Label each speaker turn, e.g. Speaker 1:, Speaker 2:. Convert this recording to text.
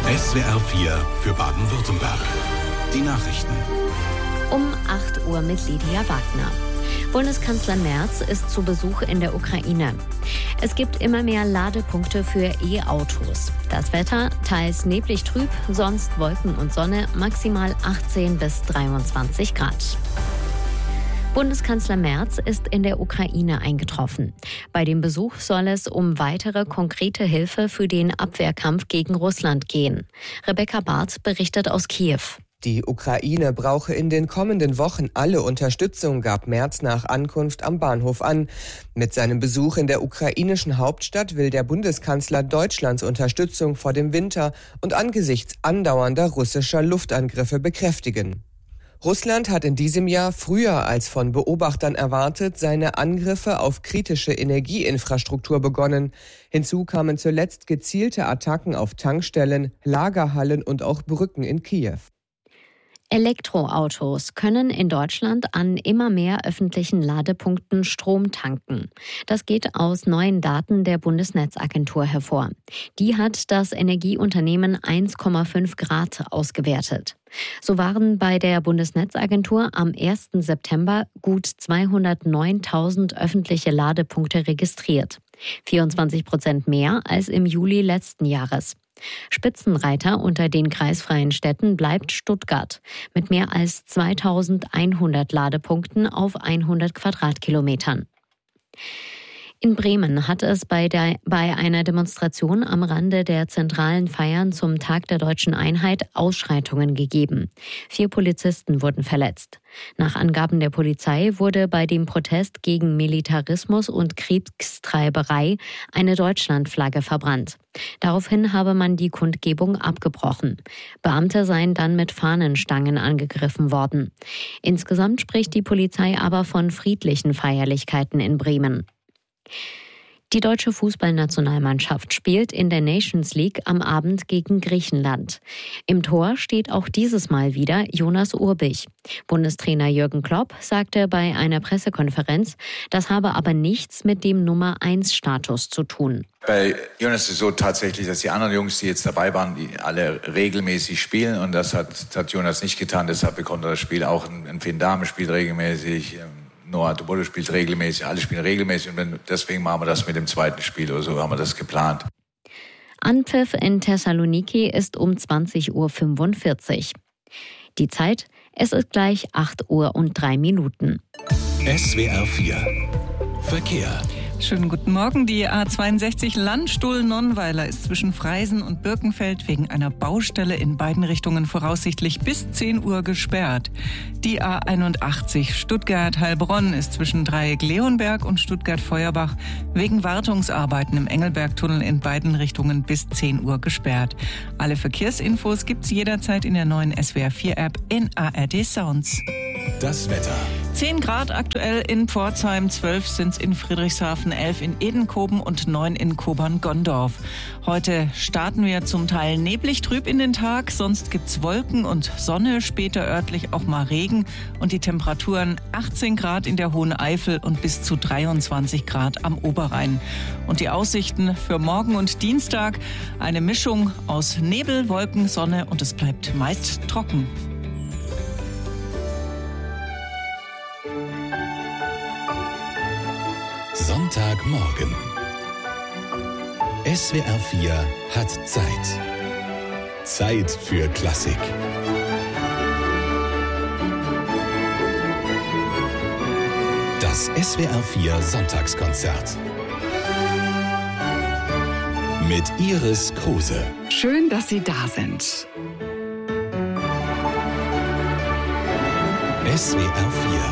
Speaker 1: SWR 4 für Baden-Württemberg. Die Nachrichten.
Speaker 2: Um 8 Uhr mit Lydia Wagner. Bundeskanzler Merz ist zu Besuch in der Ukraine. Es gibt immer mehr Ladepunkte für E-Autos. Das Wetter teils neblig trüb, sonst Wolken und Sonne, maximal 18 bis 23 Grad. Bundeskanzler Merz ist in der Ukraine eingetroffen. Bei dem Besuch soll es um weitere konkrete Hilfe für den Abwehrkampf gegen Russland gehen. Rebecca Barth berichtet aus Kiew.
Speaker 3: Die Ukraine brauche in den kommenden Wochen alle Unterstützung, gab Merz nach Ankunft am Bahnhof an. Mit seinem Besuch in der ukrainischen Hauptstadt will der Bundeskanzler Deutschlands Unterstützung vor dem Winter und angesichts andauernder russischer Luftangriffe bekräftigen. Russland hat in diesem Jahr früher als von Beobachtern erwartet seine Angriffe auf kritische Energieinfrastruktur begonnen. Hinzu kamen zuletzt gezielte Attacken auf Tankstellen, Lagerhallen und auch Brücken in Kiew.
Speaker 2: Elektroautos können in Deutschland an immer mehr öffentlichen Ladepunkten Strom tanken. Das geht aus neuen Daten der Bundesnetzagentur hervor. Die hat das Energieunternehmen 1,5 Grad ausgewertet. So waren bei der Bundesnetzagentur am 1. September gut 209.000 öffentliche Ladepunkte registriert. 24% mehr als im Juli letzten Jahres. Spitzenreiter unter den kreisfreien Städten bleibt Stuttgart mit mehr als 2.100 Ladepunkten auf 100 Quadratkilometern. In Bremen hat es bei einer Demonstration am Rande der zentralen Feiern zum Tag der Deutschen Einheit Ausschreitungen gegeben. 4 Polizisten wurden verletzt. Nach Angaben der Polizei wurde bei dem Protest gegen Militarismus und Kriegstreiberei eine Deutschlandflagge verbrannt. Daraufhin habe man die Kundgebung abgebrochen. Beamte seien dann mit Fahnenstangen angegriffen worden. Insgesamt spricht die Polizei aber von friedlichen Feierlichkeiten in Bremen. Die deutsche Fußballnationalmannschaft spielt in der Nations League am Abend gegen Griechenland. Im Tor steht auch dieses Mal wieder Jonas Urbich. Bundestrainer Jürgen Klopp sagte bei einer Pressekonferenz, das habe aber nichts mit dem Nummer-1-Status zu tun.
Speaker 4: Bei Jonas ist es so tatsächlich, dass die anderen Jungs, die jetzt dabei waren, die alle regelmäßig spielen. Und das hat Jonas nicht getan. Deshalb bekommt er das Spiel auch. Ein Finn Dahme spielt regelmäßig. Noah Tobolo spielt regelmäßig, alle spielen regelmäßig und deswegen machen wir das mit dem zweiten Spiel oder so, haben wir das geplant.
Speaker 2: Anpfiff in Thessaloniki ist um 20.45 Uhr. Die Zeit, es ist gleich 8 Uhr und 3 Minuten.
Speaker 1: SWR 4 Verkehr.
Speaker 5: Schönen guten Morgen. Die A62 Landstuhl-Nonnweiler ist zwischen Freisen und Birkenfeld wegen einer Baustelle in beiden Richtungen voraussichtlich bis 10 Uhr gesperrt. Die A81 Stuttgart-Heilbronn ist zwischen Dreieck-Leonberg und Stuttgart-Feuerbach wegen Wartungsarbeiten im Engelbergtunnel in beiden Richtungen bis 10 Uhr gesperrt. Alle Verkehrsinfos gibt's jederzeit in der neuen SWR 4-App in ARD Sounds.
Speaker 1: Das Wetter.
Speaker 5: 10 Grad aktuell in Pforzheim, 12 sind's in Friedrichshafen, 11 in Edenkoben und 9 in Kobern-Gondorf. Heute starten wir zum Teil neblig trüb in den Tag, sonst gibt's Wolken und Sonne, später örtlich auch mal Regen und die Temperaturen 18 Grad in der Hohen Eifel und bis zu 23 Grad am Oberrhein. Und die Aussichten für morgen und Dienstag, eine Mischung aus Nebel, Wolken, Sonne und es bleibt meist trocken.
Speaker 1: Sonntagmorgen. SWR 4 hat Zeit. Zeit für Klassik. Das SWR 4 Sonntagskonzert. Mit Iris Kruse.
Speaker 6: Schön, dass Sie da sind.
Speaker 1: SWR 4